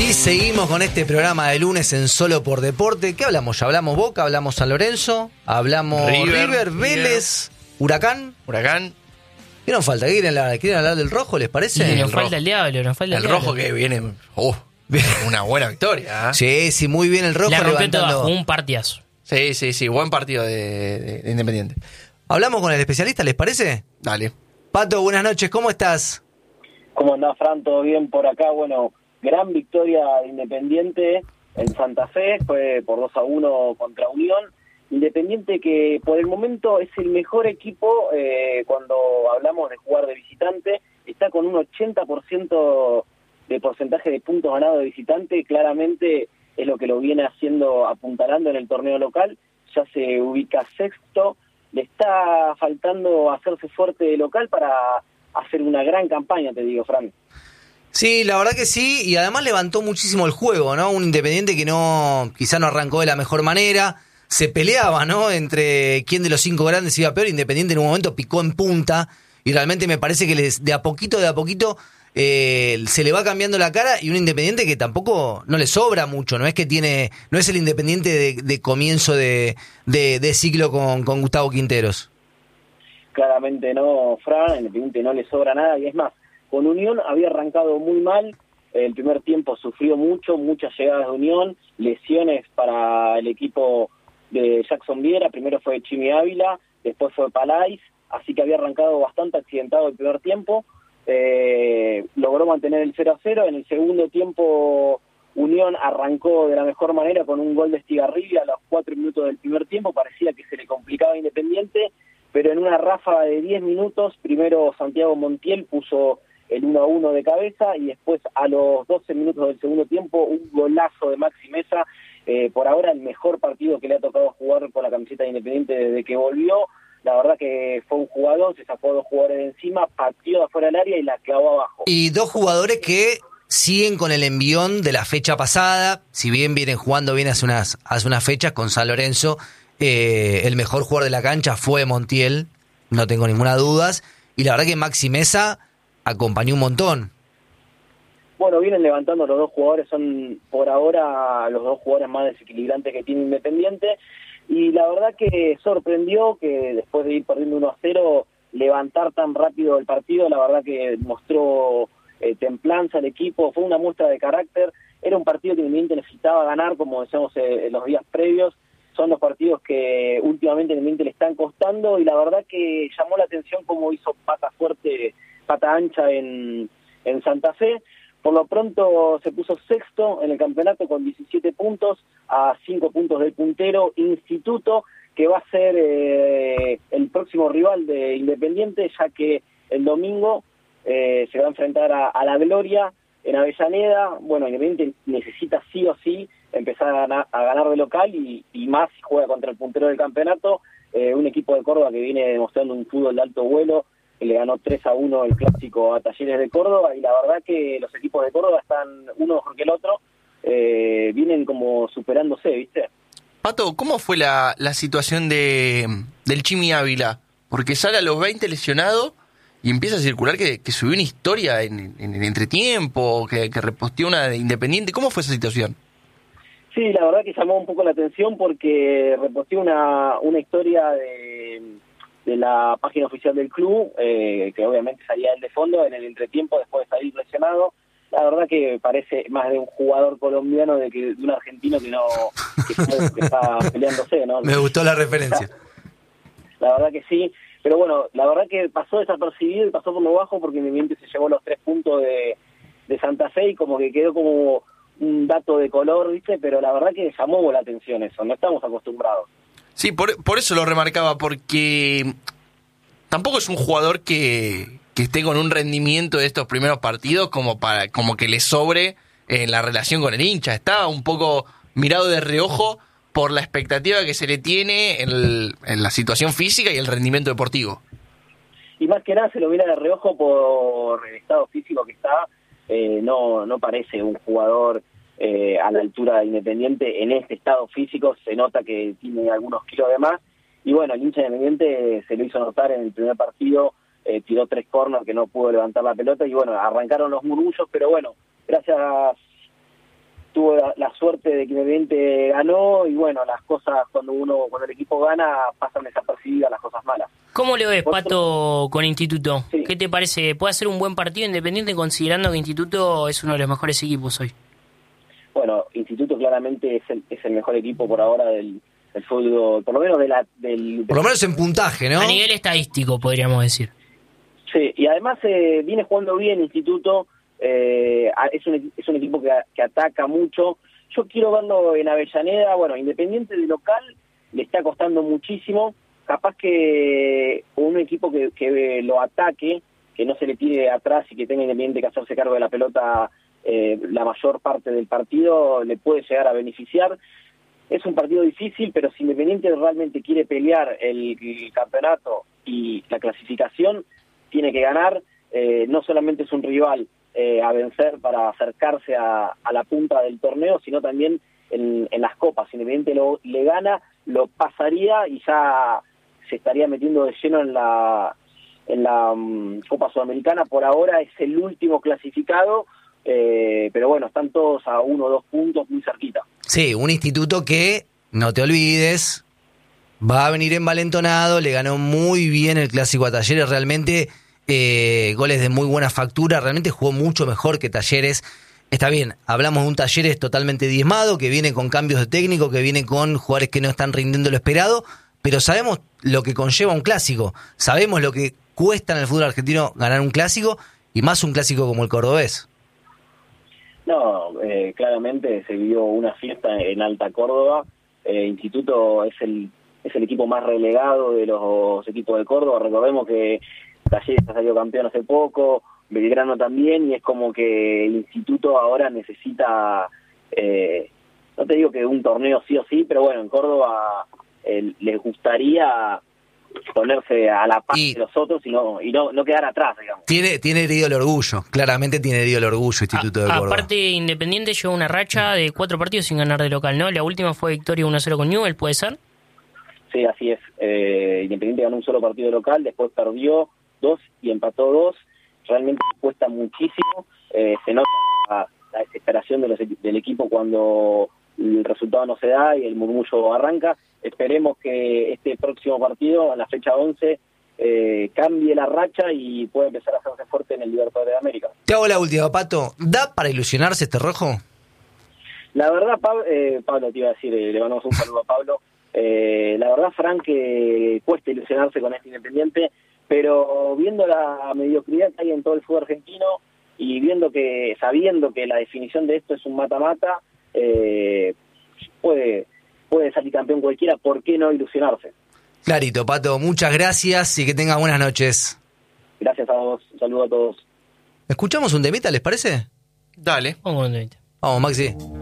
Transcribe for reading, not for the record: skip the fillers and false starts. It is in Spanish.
Y seguimos con este programa de lunes en Solo por Deporte. ¿Qué hablamos? Ya hablamos Boca, hablamos San Lorenzo, hablamos River, Vélez, Huracán. ¿Qué nos falta? ¿Quieren hablar del rojo, les parece? Y nos falta el diablo, nos falta el diablo. Rojo que viene... una buena victoria. Sí, muy bien el rojo. La rompió levantando... toda, un partidazo. Sí, buen partido de Independiente. ¿Hablamos con el especialista, les parece? Dale. Pato, buenas noches, ¿cómo estás? ¿Cómo andás, Fran? ¿Todo bien por acá? Bueno, gran victoria de Independiente en Santa Fe, fue por 2-1 contra Unión. Independiente que por el momento es el mejor equipo cuando hablamos de jugar de visitante, está con un 80% de porcentaje de puntos ganados de visitante, claramente es lo que lo viene haciendo, apuntalando en el torneo local, ya se ubica sexto, le está faltando hacerse fuerte de local para hacer una gran campaña, te digo, Fran. Sí, la verdad que sí, y además levantó muchísimo el juego, ¿no? Un Independiente que quizá no arrancó de la mejor manera, se peleaba, ¿no? Entre quién de los 5 grandes iba peor. Independiente en un momento picó en punta, y realmente me parece que de a poquito se le va cambiando la cara, y un Independiente que tampoco no le sobra mucho, no es el Independiente de comienzo de ciclo con Gustavo Quinteros. Claramente no, Fran, Independiente no le sobra nada, y es más, con Unión había arrancado muy mal, el primer tiempo sufrió muchas llegadas de Unión, lesiones para el equipo de Jackson Viera, primero fue Chimi Ávila, después fue Palais, así que había arrancado bastante accidentado el primer tiempo, logró mantener el 0-0, en el segundo tiempo Unión arrancó de la mejor manera con un gol de Estigarribia a los 4 minutos del primer tiempo, parecía que se le complicaba a Independiente, pero en una ráfaga de 10 minutos, primero Santiago Montiel puso el 1-1 de cabeza y después a los 12 minutos del segundo tiempo un golazo de Maxi Mesa, por ahora el mejor partido que le ha tocado jugar con la camiseta de Independiente desde que volvió. La verdad que fue un jugador, se sacó 2 jugadores de encima, pateó de afuera del área y la clavó abajo. Y 2 jugadores que siguen con el envión de la fecha pasada, si bien vienen jugando bien hace unas fechas con San Lorenzo, el mejor jugador de la cancha fue Montiel, no tengo ninguna duda, y la verdad que Maxi Mesa acompañó un montón. Bueno, vienen levantando los 2 jugadores, son por ahora los 2 jugadores más desequilibrantes que tiene Independiente, y la verdad que sorprendió que después de ir perdiendo 1-0, levantar tan rápido el partido, la verdad que mostró templanza el equipo, fue una muestra de carácter, era un partido que Independiente necesitaba ganar, como decíamos en los días previos, son los partidos que últimamente Independiente le están costando, y la verdad que llamó la atención cómo hizo pata ancha en Santa Fe. Por lo pronto se puso sexto en el campeonato con 17 puntos, a 5 puntos del puntero Instituto, que va a ser el próximo rival de Independiente, ya que el domingo se va a enfrentar a la Gloria en Avellaneda. Bueno, Independiente necesita sí o sí empezar a ganar de local y más si juega contra el puntero del campeonato, un equipo de Córdoba que viene demostrando un fútbol de alto vuelo, que le ganó 3-1 el clásico a Talleres de Córdoba, y la verdad que los equipos de Córdoba están uno mejor que el otro, vienen como superándose, ¿viste? Pato, ¿cómo fue la situación del Chimi Ávila? Porque sale a los 20 lesionado y empieza a circular que subió una historia en el entretiempo, que reposteó una de Independiente. ¿Cómo fue esa situación? Sí, la verdad que llamó un poco la atención porque reposteó una historia de la página oficial del club, que obviamente salía él de fondo en el entretiempo después de salir lesionado. La verdad que parece más de un jugador colombiano de un argentino que está peleándose, ¿no? Me gustó la referencia. La verdad que sí, pero bueno, la verdad que pasó desapercibido y pasó por lo bajo porque Independiente se llevó los 3 puntos de Santa Fe y como que quedó como un dato de color, ¿viste? Pero la verdad que llamó la atención eso, no estamos acostumbrados. Sí, por eso lo remarcaba, porque tampoco es un jugador que esté con un rendimiento de estos primeros partidos como que le sobre la relación con el hincha. Está un poco mirado de reojo por la expectativa que se le tiene en la situación física y el rendimiento deportivo. Y más que nada se lo mira de reojo por el estado físico que está, no parece un jugador a la altura de Independiente en este estado físico, se nota que tiene algunos kilos de más, y bueno, el hincha de Independiente se lo hizo notar en el primer partido, tiró 3 corners que no pudo levantar la pelota, y bueno, arrancaron los murmullos, pero bueno, gracias tuvo la suerte de que Independiente ganó, y bueno, las cosas cuando el equipo gana pasan desapercibidas las cosas malas. ¿Cómo le ves, Pato, con Instituto? Sí. ¿Qué te parece? ¿Puede ser un buen partido Independiente considerando que Instituto es uno de los mejores equipos hoy? Bueno, Instituto claramente es el mejor equipo por ahora del fútbol, por lo menos Por lo menos en puntaje, ¿no? A nivel estadístico, podríamos decir. Sí, y además viene jugando bien Instituto, es un equipo que ataca mucho. Yo quiero verlo en Avellaneda, bueno, Independiente de local le está costando muchísimo, capaz que un equipo que lo ataque, que no se le tire atrás y que tenga Independiente que hacerse cargo de la pelota la mayor parte del partido, le puede llegar a beneficiar. Es un partido difícil, pero si Independiente realmente quiere pelear el campeonato y la clasificación, tiene que ganar. No solamente es un rival a vencer para acercarse a la punta del torneo, sino también en las copas. Si Independiente le gana, lo pasaría y ya se estaría metiendo de lleno en la Copa Sudamericana. Por ahora es el último clasificado, pero bueno, están todos a 1 o 2 puntos muy cerquita. Sí, un Instituto que, no te olvides, va a venir envalentonado, le ganó muy bien el Clásico a Talleres, realmente goles de muy buena factura, realmente jugó mucho mejor que Talleres. Está bien, hablamos de un Talleres totalmente diezmado, que viene con cambios de técnico, que viene con jugadores que no están rindiendo lo esperado, pero sabemos lo que conlleva un clásico, sabemos lo que cuesta en el fútbol argentino ganar un clásico, y más un clásico como el cordobés. No, claramente se vio una fiesta en Alta Córdoba. Instituto es el equipo más relegado de los equipos de Córdoba. Recordemos que Talleres ha salido campeón hace poco, Belgrano también, y es como que el Instituto ahora necesita, no te digo que un torneo sí o sí, pero bueno, en Córdoba les gustaría ponerse a la par de los otros y no quedar atrás, digamos. Tiene herido el orgullo, claramente tiene herido el orgullo Instituto de Córdoba. Aparte, Independiente lleva una racha de 4 partidos sin ganar de local, ¿no? La última fue victoria 1-0 con Newell's, ¿puede ser? Sí, así es. Independiente ganó un solo partido de local, después perdió 2 y empató 2. Realmente cuesta muchísimo. Se nota la desesperación del equipo cuando el resultado no se da y el murmullo arranca. Esperemos que este próximo partido, en la fecha 11, cambie la racha y pueda empezar a hacerse fuerte en el Libertadores de América. Te hago la última, Pato. ¿Da para ilusionarse este rojo? La verdad, Pablo, te iba a decir, le mandamos un saludo a Pablo. La verdad, Frank, que cuesta ilusionarse con este Independiente, pero viendo la mediocridad que hay en todo el fútbol argentino y sabiendo que la definición de esto es un mata-mata, puede salir campeón cualquiera, ¿por qué no ilusionarse? Clarito, Pato, muchas gracias y que tengas buenas noches. Gracias a vos, un saludo a todos. ¿Escuchamos un temita, les parece? Dale. Vamos con un temita. Vamos, Maxi.